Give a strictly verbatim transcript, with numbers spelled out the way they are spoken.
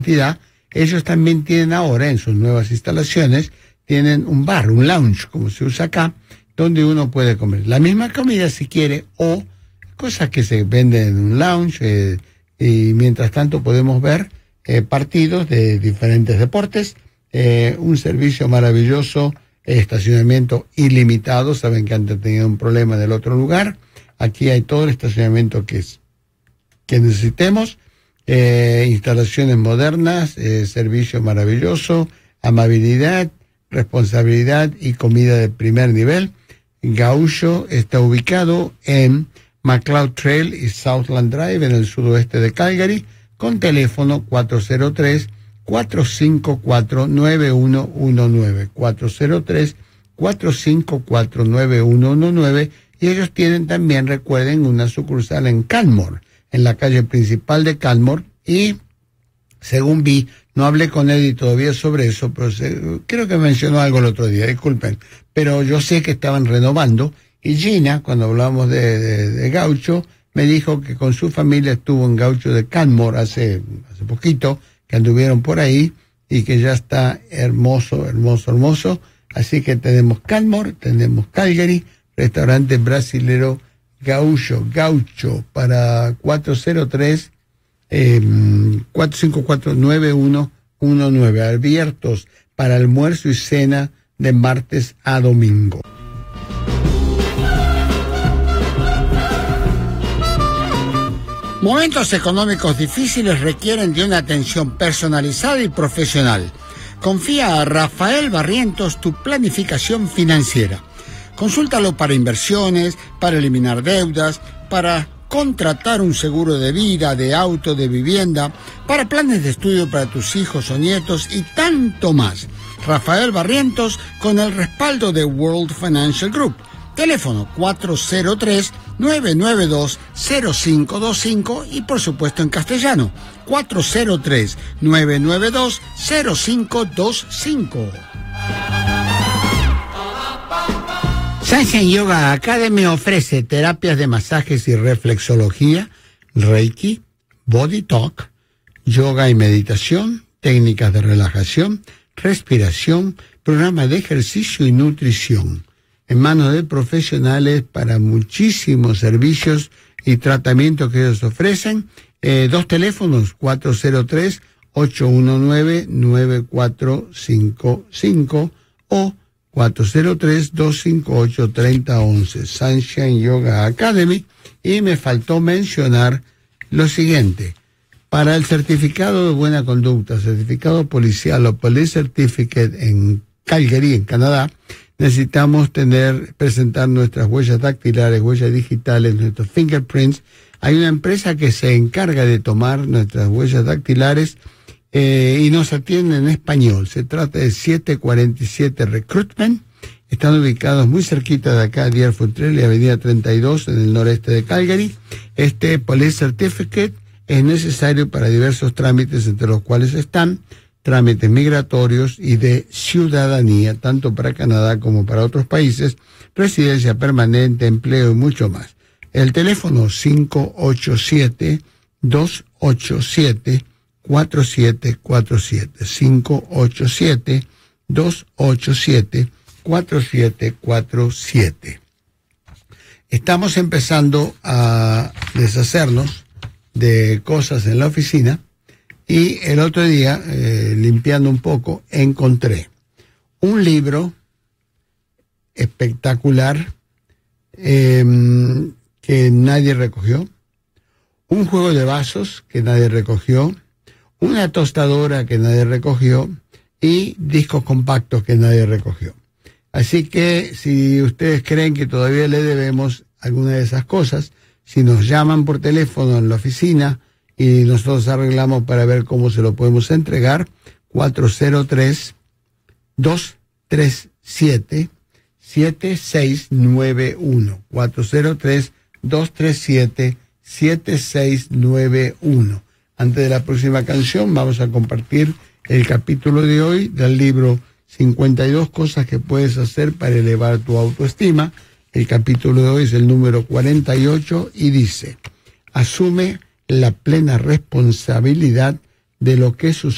cantidad, ellos también tienen ahora en sus nuevas instalaciones, tienen un bar, un lounge, como se usa acá, donde uno puede comer la misma comida si quiere, o cosas que se venden en un lounge, eh, y mientras tanto podemos ver eh, partidos de diferentes deportes, eh, un servicio maravilloso, eh, estacionamiento ilimitado. Saben que antes tenido un problema en el otro lugar, aquí hay todo el estacionamiento que, es, que necesitemos, eh, instalaciones modernas, eh, servicio maravilloso, amabilidad, responsabilidad y comida de primer nivel. Gaucho está ubicado en McLeod Trail y Southland Drive en el sudoeste de Calgary, con teléfono cuatro cero tres, cuatro cinco cuatro, nueve uno uno nueve, cuatro cero tres, cuatro cinco cuatro, nueve uno uno nueve, y ellos tienen también, recuerden, una sucursal en Canmore, en la calle principal de Canmore, y según vi, no hablé con Eddie todavía sobre eso, pero se, creo que mencionó algo el otro día, disculpen, pero yo sé que estaban renovando, y Gina, cuando hablamos de, de, de Gaucho, me dijo que con su familia estuvo en Gaucho de Canmore hace, hace poquito, que anduvieron por ahí, y que ya está hermoso, hermoso, hermoso. Así que tenemos Canmore, tenemos Calgary, restaurante brasilero Gaucho, Gaucho, para cuatro cero tres, cuatro cinco cuatro, nueve uno uno nueve, abiertos para almuerzo y cena de martes a domingo. Momentos económicos difíciles requieren de una atención personalizada y profesional. Confía a Rafael Barrientos tu planificación financiera. Consúltalo para inversiones, para eliminar deudas, para contratar un seguro de vida, de auto, de vivienda, para planes de estudio para tus hijos o nietos y tanto más. Rafael Barrientos con el respaldo de World Financial Group. Teléfono cuatro cero tres, nueve nueve dos, cero cinco dos cinco y por supuesto en castellano cuatro cero tres, nueve nueve dos, cero cinco dos cinco. Sunshine Yoga Academy ofrece terapias de masajes y reflexología, Reiki, Body Talk, yoga y meditación, técnicas de relajación, respiración, programa de ejercicio y nutrición. En manos de profesionales para muchísimos servicios y tratamientos que ellos ofrecen. Eh, dos teléfonos, cuatro cero tres, ocho uno nueve, nueve cuatro cinco cinco o cuatro cero tres, dos cinco ocho, tres cero uno uno. Sunshine Yoga Academy. Y me faltó mencionar lo siguiente. Para el certificado de buena conducta, certificado policial o Police Certificate en Calgary, en Canadá, necesitamos tener, presentar nuestras huellas dactilares, huellas digitales, nuestros fingerprints. Hay una empresa que se encarga de tomar nuestras huellas dactilares eh, y nos atiende en español. Se trata de siete cuarenta y siete Recruitment. Están ubicados muy cerquita de acá, Deerfoot Trail y Avenida treinta y dos, en el noreste de Calgary. Este Police Certificate es necesario para diversos trámites, entre los cuales están trámites migratorios y de ciudadanía, tanto para Canadá como para otros países, residencia permanente, empleo y mucho más. El teléfono cinco ocho siete, dos ocho siete, cuatro siete cuatro siete, cinco ocho siete, dos ocho siete, cuatro siete cuatro siete. Estamos empezando a deshacernos de cosas en la oficina. Y el otro día, eh, limpiando un poco, encontré un libro espectacular eh, que nadie recogió, un juego de vasos que nadie recogió, una tostadora que nadie recogió y discos compactos que nadie recogió. Así que si ustedes creen que todavía le debemos alguna de esas cosas, si nos llaman por teléfono en la oficina, y nosotros arreglamos para ver cómo se lo podemos entregar, cuatro cero tres, dos tres siete, siete seis nueve uno, cuatro cero tres, dos tres siete, siete seis nueve uno. Antes de la próxima canción vamos a compartir el capítulo de hoy del libro cincuenta y dos cosas que puedes hacer para elevar tu autoestima. El capítulo de hoy es el número cuarenta y ocho y dice: asume la plena responsabilidad de lo que sucede